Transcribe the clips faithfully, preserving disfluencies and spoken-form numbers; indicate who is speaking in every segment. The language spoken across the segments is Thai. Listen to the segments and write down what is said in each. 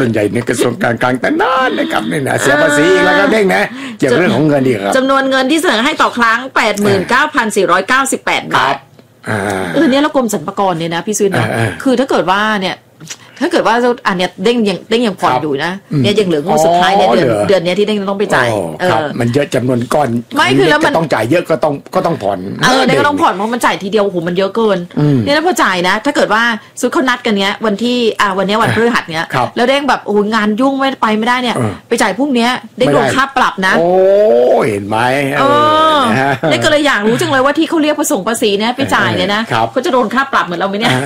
Speaker 1: ส่วนใหญ่ในกระทรวงการคลังแต่นานนะครับนี่นะเสียภาษีอีกแล้วก็เด้งนะเกี่ยวกับเรื่องของเงินอีกครับ
Speaker 2: จำนวนเงินที่เสนอให้ต่อครั้ง แปดหมื่นเก้าพันสี่ร้อยเก้าสิบแปด บาทเออเนี่ยแล้วกรมสรรพากรเนี่ยนะพี่ซุนนะคือถ้าเกิดว่าเนี่ยถ้าเกิดว่าอันเนี้ยเด้งยังเด้งยังผ่อนอยู่นะเนี่ยยังเหลืองวดสุดท้ายเนี่ยเดือนเดือนนี้ที่เด้งต้องไปจ่ายเออ
Speaker 1: มันเยอะจำนวนก้อน
Speaker 2: ไม่คือแล้วมัน
Speaker 1: ต้องจ่ายเยอะก็ต้องก็ต้องผ่อน
Speaker 2: เออเนี่ยก็ต้องผ่อนเพราะมันจ่ายทีเดียวโอ้โหมันเยอะเกินเนี่ยแล้วพอจ่ายนะถ้าเกิดว่าซุดเขานัดกันเนี้ยวันที่อ่าวันนี้วันพฤหัสเนี้ยแล้วเด้งแบบโอ้งานยุ่งไม่ไปไม่ได้เนี่ยไปจ่ายพรุ่งนี้ได้โดนค่าปรับนะ
Speaker 1: โอ้เห็นไหม
Speaker 2: เออเนี่ยก็เลยอยากรู้จังเลยว่าที่เขาเรียกผสมภาษีเนี่ยไปจ่ายเนี่ยนะเขาจะโดนค่าปรับเหมือนเราไหมเนี่ย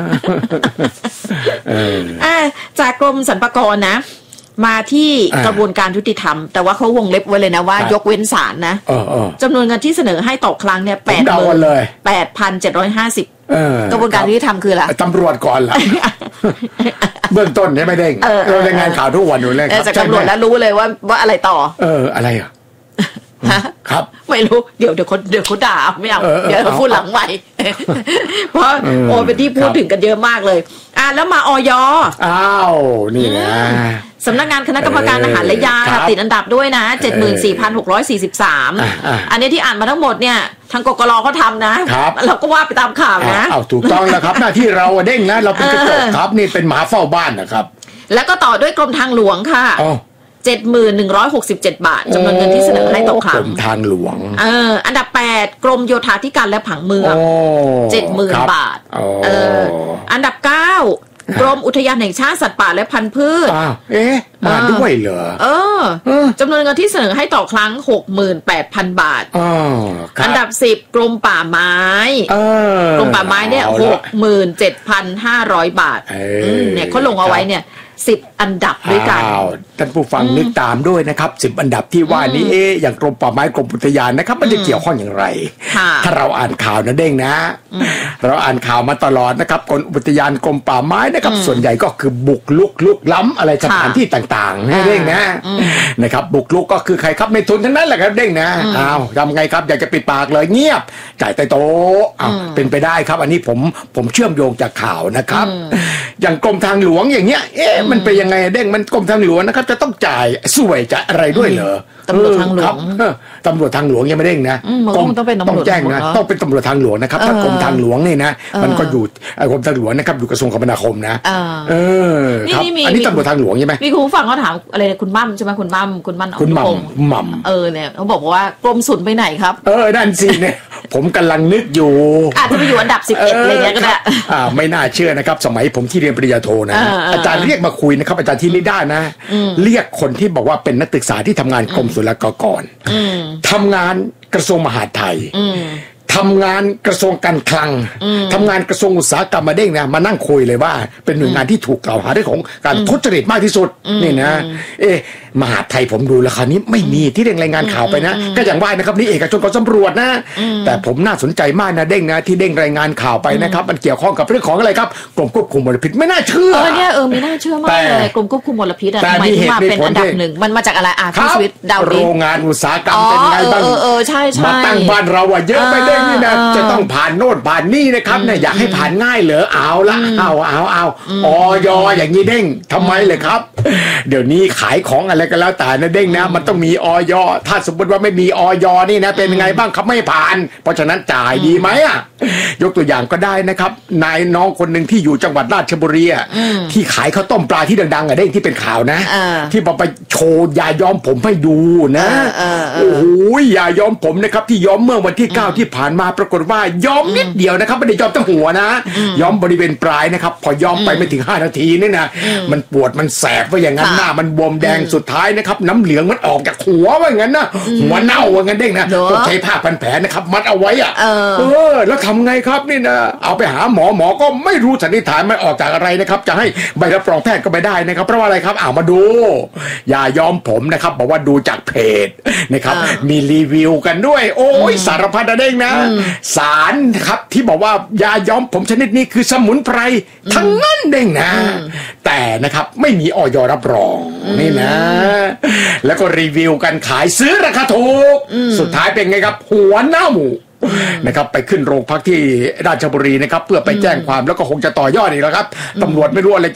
Speaker 2: จากกรมสรรพากรนะมาที่กระบวนการยุติธรรมแต่ว่าเขาวงเล็บไว้เลยนะว่ายกเว้นศาลนะจำนวนเงินที่เสนอให้ต่อครั้งเนี่ยแปดหมื่นแปดพันเจ็ดร้อยห้าสิบกระบวนการยุติธรรมคืออะไร
Speaker 1: ตำรวจก่อนล่ะเบื้องต้นเนี่ยไม่ได้เรารายงานข่าวทุกวันอยู่เลย
Speaker 2: จากตำรวจแล้วรู้เลยว่าว่าอะไรต่อ
Speaker 1: เอออะไรอ่ะครับ
Speaker 2: ไม่รู้เดี๋ยวเดี๋ยวเขาเดี๋ยวเขาด่าไม่เอาเดี๋ยวเขาพูดหลังใหม่เพราะโอเป็นที่พูดถึงกันเยอะมากเลยอ่ะแล้วมาอย.
Speaker 1: อ้าวนี่นะ
Speaker 2: สำนักงานคณะกรรมการอาหารและยาติดอันดับด้วยนะ เจ็ดหมื่นสี่พันหกร้อยสี่สิบสาม อันนี้ที่อ่านมาทั้งหมดเนี่ยทางกกร.เขาทำนะเราก็ว่าไปตามข่าวนะ
Speaker 1: อ้าวถูกต้องแล้วครับหน้าที่เราเด้งนะเราเป็นกระจกครับนี่เป็นหมาเฝ้าบ้านนะครับ
Speaker 2: แล้วก็ต่อด้วยกรมทางหลวงค่ะเจ็ดหมื่นหนึ่งร้อยหกสิบเจ็ด บาทจำนวนเงินที่เสนอให้ต่อครั้ง
Speaker 1: กรมทางหลวง
Speaker 2: เอออันดับแปดกรมโยธาธิการและผังเมือง เจ็ดหมื่น บาทเอออันดับเก้ากรมอุทยานแห่งชาติสัตว์ป่าและพันธุ์พืช
Speaker 1: เอ๊ะมาด้วยเหรอ
Speaker 2: เออจำนวนเงินที่เสนอให้ต่อครั้ง หกหมื่นแปดพัน บาทอันดับสิบกรมป่าไม้กรมป่าไม้เนี่ย หกหมื่นเจ็ดพันห้าร้อย บาทเนี่ยเขาลงเอาไว้เนี่ยสิบอันดับด้วยกัน
Speaker 1: ท่านผู้ฟังนึกตามด้วยนะครับสิบอันดับที่ว่านี้เอ๊ะอย่างกรมป่าไม้กรมอุทยานนะครับมันจะเกี่ยวข้องอย่างไรถ้าเราอ่านข่าวนะเด้งนะเราอ่านข่าวมาตลอดนะครับกรมอุทยานกรมป่าไม้นะครับส่วนใหญ่ก็คือบุกลุกลุกล้ำอะไรสถานที่ต่างๆนะเด้งนะนะครับบุกลุกก็คือใครครับในทุนทั้งนั้นแหละครับเด้งนะอ้าวทำไงครับอยากจะปิดปากเลยเงียบจ่ายใต้โต๊ะอ้าวเป็นไปได้ครับอันนี้ผมผมเชื่อมโยงจากข่าวนะครับอย่างกรมทางหลวงอย่างเงี้ยเอ๊ะมันเป็นยังไงเด้งมันกรมทางหลวงนะครับจะต้องจ่ายสวยจะอะไรด้วยเหรอ
Speaker 2: ตำรวจทางหลวง
Speaker 1: ตำรวจทางหลวงยังไม่เด้งนะ
Speaker 2: ต้องเป็น
Speaker 1: ต้องแจ้งนะต้องเป็นตำรวจทางหลวงนะครับถ้ากรมทางหลวงนี่นะมันก็อยู่กรมทางหลวงนะครับอยู่กระทรวงคมนาคมนะเออครับอันนี้ตำรวจทางหลวงใช่ไหม
Speaker 2: มีคุณผู้ฟังเขาถามอะไรคุณมั่มใช่ไหมคุณมั่มคุณมั่ม
Speaker 1: คุณมั่มมั่ม
Speaker 2: เออเนี่ยเขาบอกว่ากรมศุลไปไหนครับ
Speaker 1: เออนั่นสิเนี่ยผมกำลังนึกอยู่
Speaker 2: อาจจะไปอยู่อันดับสิบเอ็ดอะไรเงี้ยก็ได้
Speaker 1: อ่าไม่น่าเชื่อนะครับสมัยผมที่เรียนปริญญาโทนะอาจารย์เรียกมาคุยนะครับอาจารย์ที่นี่ได้นะเรียกคนที่บอกว่าเป็นนักศึกษาที่ทำงานกรมศุลกากรทำงานกระทรวงมหาดไทยทำงานกระทรวงการคลังทำงานกระทรวงอุตสาหกรรมมาเด้งนะมานั่งคุยเลยว่าเป็นหน่วยงานที่ถูกกล่าวหาเรื่องของการทุจริตมากที่สุดนี่นะเอ๊ะมหาดไทยผมดูราคานี้ไม่มีที่เด้งรายงานข่าวไปนะก็อย่างว่านะครับนี่เอกชนเขาสำรวจนะแต่ผมน่าสนใจมากนะเด้งนะที่เด้งรายงานข่าวไปนะครับมันเกี่ยวข้องกับเรื่องของอะไรครับกรมควบคุมมลพิษไม่น่าเชื่อ
Speaker 2: เออเนี่ยเออไม่น่าเชื่อมากเลยกรมควบคุมมลพิษอะทำไมถึงมาเป็นอันดับหนึ่งมันมาจากอะไรอ่ะที่ชีวิตดาวดิ
Speaker 1: โรงงานอุตสาหกรรมเป็นไงบ้าง
Speaker 2: เออเออใช่ใช่
Speaker 1: มาตั้งบ้านเราอะเยอะไปเด้งนี่นะจะต้องผ่านโน่นผ่านนี่นะครับเนี่ยอยากให้ผ่านง่ายเหรอเอาละเอาเอาเอาออยอย่างนี้เด้งทำไมเลยครับเดี๋ยวนี้ขายของอะไรกันแล้วแต่นะเด้งนะมันต้องมีออยถ้าสมมติว่าไม่มีออยนี่นะเป็นยังไงบ้างครับไม่ผ่านเพราะฉะนั้นจ่ายดีไหมอ่ะยกตัวอย่างก็ได้นะครับนายน้องคนหนึ่งที่อยู่จังหวัดราชบุรีอ่ะที่ขายข้าวต้มปลาที่ดังๆอ่ะเด้งที่เป็นข่าวนะที่บอกไปโชว์ยาย้อมผมให้ดูนะโอ้โหยาย้อมผมนะครับที่ย้อมเมื่อวันที่เก้าที่ผ่านมาปรากฏว่าย้อมนิดเดียวนะครับไม่ได้ย้อมทั้งหัวนะย้อมบริเวณปลายนะครับพอย้อมไปไม่ถึงห้านาทีนี่นะมันปวดมันแสบว่าอย่างนั้นหน้ามันบวมแดงสุดท้ายนะครับน้ำเหลืองมันออกจากหัวว่าอย่างนั้นนะหัวเน่าว่างั้นเด้งนะต้องใช้ผ้าพันแผลนะครับมัดเอาไว้อ่ะเออแล้วทำไงครับนี่นะเอาไปหาหมอหมอก็ไม่รู้สันนิษฐานมันออกจากอะไรนะครับจะให้ใบรับรองแพทย์ก็ไม่ได้นะครับเพราะว่าอะไรครับเอามาดูยาย้อมผมนะครับบอกว่าดูจากเพจนะครับมีรีวิวกันด้วยโอ้ยสารพัดเด้งนะสารครับที่บอกว่ายาย้อมผมชนิดนี้คือสมุนไพรทั้งนั้นเด้งนะแต่นะครับไม่มีอย.รับรองนี่นะแล้วก็รีวิวกันขายซื้อราคาถูกสุดท้ายเป็นไงครับหัวเน่านะครับไปขึ้นโรงพักที่ราชบุรีนะครับเพื่อไปแจ้งความแล้วก็คงจะต่อยอดอีกแล้วครับตำรวจไม่รู้อะไร